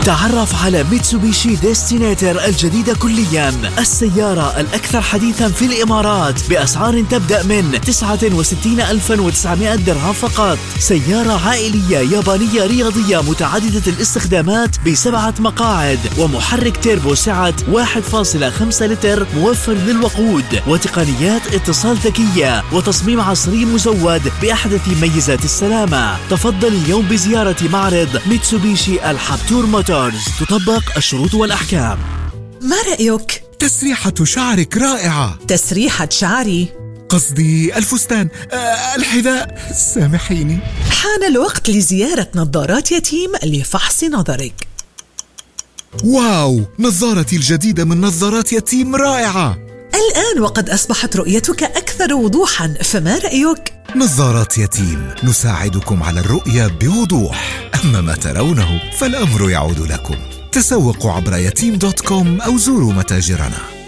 تعرف على ميتسوبيشي ديستينيتر الجديدة كليا، السيارة الأكثر حديثا في الإمارات بأسعار تبدأ من 69,900 درهم فقط. سيارة عائلية يابانية رياضية متعددة الاستخدامات ب7 مقاعد ومحرك تيربو سعة 1.5 لتر موفر للوقود وتقنيات اتصال ذكية وتصميم عصري مزود بأحدث ميزات السلامة. تفضل اليوم بزيارة معرض ميتسوبيشي الحبتور موتورز، تطبق الشروط والأحكام. ما رأيك؟ تسريحة شعرك رائعة. تسريحة شعري؟ قصدي الفستان، الحذاء، سامحيني. حان الوقت لزيارة نظارات يتيم لفحص نظرك. واو، نظارتي الجديدة من نظارات يتيم رائعة. الآن وقد أصبحت رؤيتك أكثر وضوحاً، فما رأيك؟ نظارات يتيم نساعدكم على الرؤية بوضوح، أما ما ترونه فالأمر يعود لكم. تسوقوا عبر يتيم.com أو زوروا متاجرنا.